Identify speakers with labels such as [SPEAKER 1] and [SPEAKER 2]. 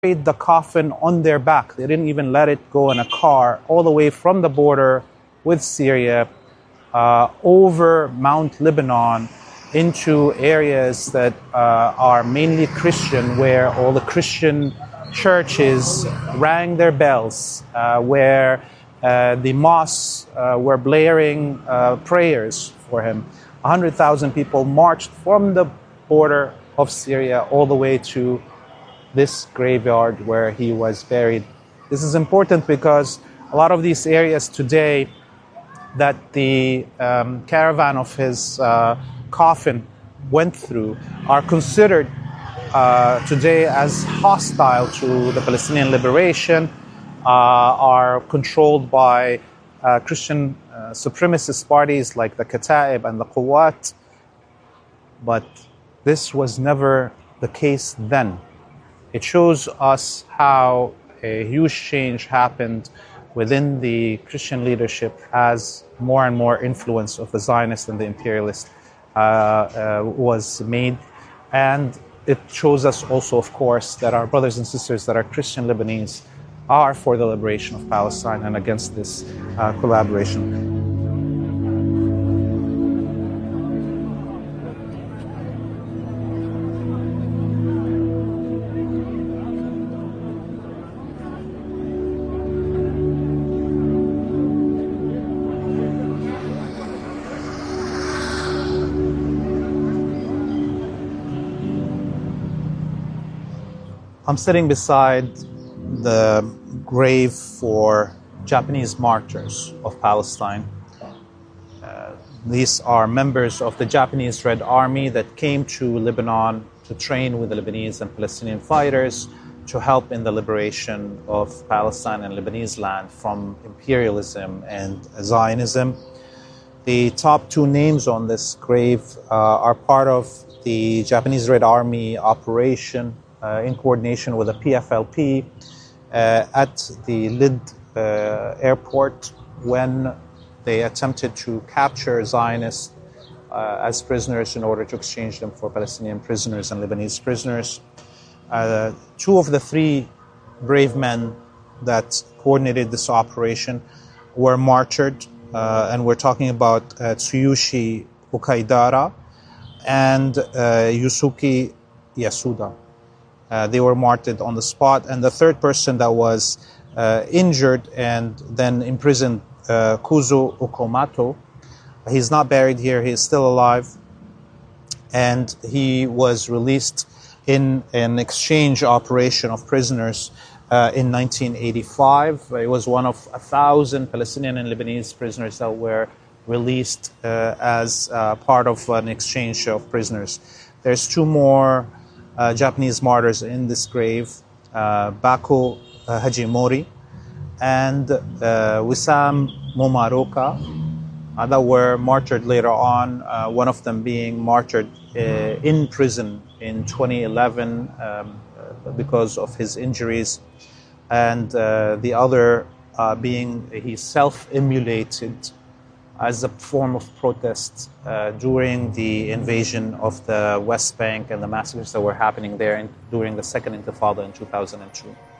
[SPEAKER 1] carried the coffin on their back. They didn't even let it go in a car all the way from the border with Syria over Mount Lebanon into areas that are mainly Christian, where all the Christian churches rang their bells, where the mosques were blaring prayers for him. 100,000 people marched from the border of Syria all the way to this graveyard where he was buried. This is important because a lot of these areas today that the caravan of his coffin went through are considered today as hostile to the Palestinian liberation, are controlled by Christian supremacist parties like the Kataib and the Quwat. But this was never the case then. It shows us how a huge change happened within the Christian leadership as more and more influence of the Zionist and the imperialist was made. And it shows us also, of course, that our brothers and sisters that are Christian Lebanese are for the liberation of Palestine and against this collaboration. I'm sitting beside the grave for Japanese martyrs of Palestine. These are members of the Japanese Red Army that came to Lebanon to train with the Lebanese and Palestinian fighters to help in the liberation of Palestine and Lebanese land from imperialism and Zionism. The top two names on this grave are part of the Japanese Red Army operation in coordination with the PFLP at the Lid airport when they attempted to capture Zionists as prisoners in order to exchange them for Palestinian prisoners and Lebanese prisoners. Two of the three brave men that coordinated this operation were martyred, and we're talking about Tsuyoshi Ukaidara and Yusuke Yasuda. They were martyred on the spot. And the third person that was injured and then imprisoned, Kuzo Okamoto, he's not buried here, he is still alive. And he was released in an exchange operation of prisoners in 1985. It was one of 1,000 Palestinian and Lebanese prisoners that were released as part of an exchange of prisoners. There's two more Japanese martyrs in this grave, Bako Hajimori and Wissam Momaroka, that were martyred later on, one of them being martyred in prison in 2011 because of his injuries, and the other being he self-immolated as a form of protest during the invasion of the West Bank and the massacres that were happening there during the Second Intifada in 2002.